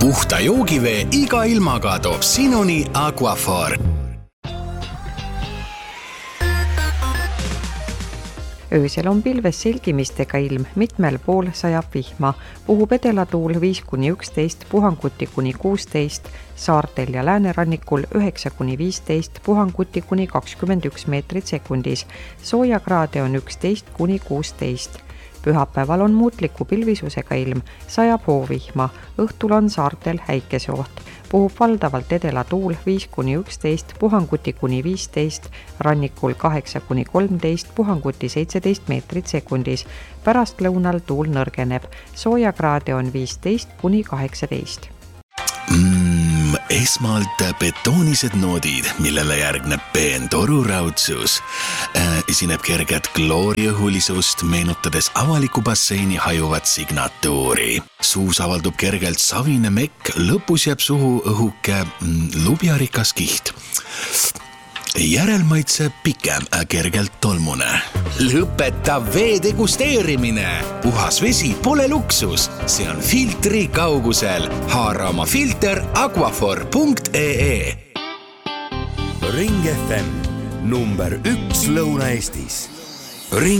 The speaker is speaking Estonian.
Puhta joogivee iga ilmaga toob sinuni Aquaphor. Öösel on pilves selgimistega ilm, mitmel pool sajab vihma, puhub edelatuul 5-11, puhanguti kuni 16, saartel ja läänerannikul 9-15, puhanguti kuni 21 meetrit sekundis, soojakraade on 11-16. Pühapäeval on muutliku pilvisusega ilm, sajab hoovihma, õhtul on saartel häikeseoht. Puhub valdavalt edelatuul 5-11, puhanguti kuni 15, rannikul 8-13, puhanguti 17 meetrit sekundis. Pärast lõunal tuul nõrgeneb, soojakraade on 15-18. Esmalt betoonised noodid, millele järgneb peen toruraudsus. Esineb kerget klooriõhulisust, meenutades avaliku basseini hajuvat signatuuri. Suus avaldub kergelt savine mekk, lõpus jääb suhu õhuke lubjarikas kiht. Järelmaitse pikem, kergelt tolmune. Lõpeta vee degusteerimine. Puhas vesi pole luksus, see on filtri kaugusel. Haara oma filter aquaphor.ee. Ring FM number 1 Lõuna-Eestis.